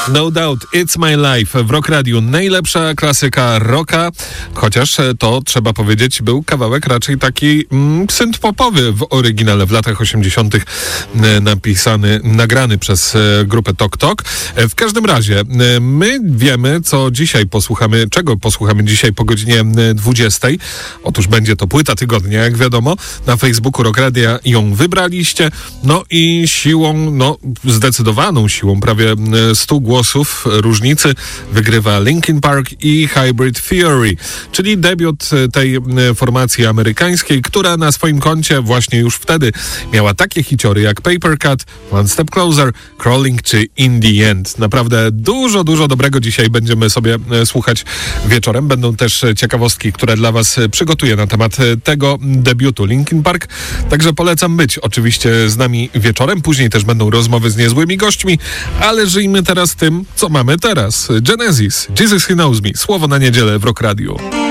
No Doubt, It's My Life w Rock Radiu. Najlepsza klasyka rocka, chociaż to trzeba powiedzieć, był kawałek raczej taki synth-popowy w oryginale w latach 80. nagrany przez grupę Tok Tok. W każdym razie my wiemy, co dzisiaj posłuchamy, czego posłuchamy dzisiaj po godzinie 20. Otóż będzie to płyta tygodnia, jak wiadomo. Na Facebooku Rock Radia ją wybraliście. No i siłą, zdecydowaną siłą, prawie 100 głosów różnicy wygrywa Linkin Park i Hybrid Theory, czyli debiut tej formacji amerykańskiej, która na swoim koncie właśnie już wtedy miała takie hiciory jak Paper Cut, One Step Closer, Crawling czy In The End. Naprawdę dużo dobrego dzisiaj będziemy sobie słuchać wieczorem. Będą też ciekawostki, które dla Was przygotuję na temat tego debiutu Linkin Park. Także polecam być oczywiście z nami wieczorem. Później też będą rozmowy z niezłymi gośćmi, ale żyjmy teraz tym, co mamy teraz. Genesis, Jesus He Knows Me. Słowo na niedzielę w Rock Radiu.